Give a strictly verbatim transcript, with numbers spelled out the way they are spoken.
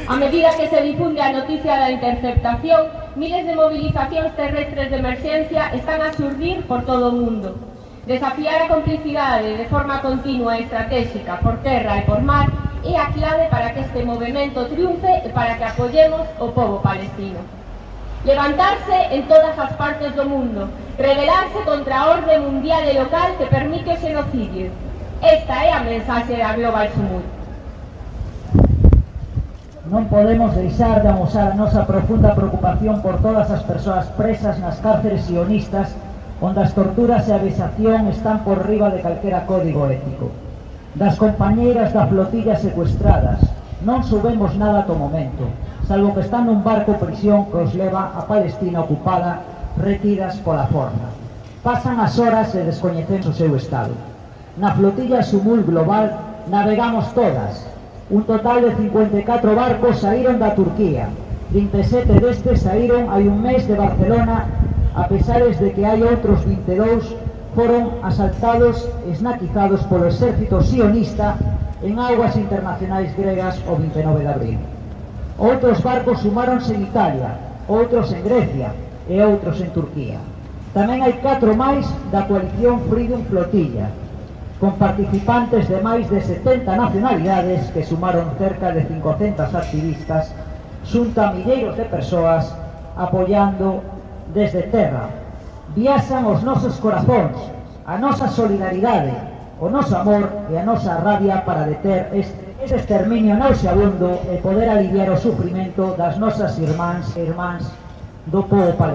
A medida que se difunde a noticia da interceptación, miles de movilizacións terrestres de emerxencia están a xurdir por todo o mundo. Desafiar a complicidade de forma continua e estratégica por terra e por mar é a clave para que este movimento triunfe e para que apoyemos o pobo palestino. Levantarse en todas as partes do mundo, rebelarse contra a orde mundial e local que permite o xenocidio. Esta é a mensaxe da Global Sumut. Non podemos deixar de amosar a nosa profunda preocupación por todas as persoas presas nas cárceres sionistas onde as torturas e a vexación están por riba de calquera código ético. Das compañeiras da flotilla secuestradas non subemos nada ata o momento, salvo que están nun barco prisión que os leva a Palestina ocupada, retidas pola forma. Pasan as horas e descoñecemos o seu estado. Na flotilla Sumul Global navegamos todas. Un total de cincuenta e catro barcos saíron da Turquía. trinta e sete destes saíron hai un mes de Barcelona, a pesares de que hai outros vinte e dous foron asaltados e esnaquizados polo exército sionista en augas internacionais gregas o vinte e nove de abril. Outros barcos sumáronse en Italia, outros en Grecia e outros en Turquía. Tamén hai catro máis da coalición Freedom Flotilla, con participantes de máis de setenta nacionalidades que sumaron cerca de cincocentos activistas xunto a milleiros de persoas apoiando desde terra. Viaxan os nosos corazóns, a nosa solidaridade, o noso amor e a nosa rabia para deter este, este exterminio nauseabundo e poder aliviar o sufrimento das nosas irmáns e irmáns do povo palestino.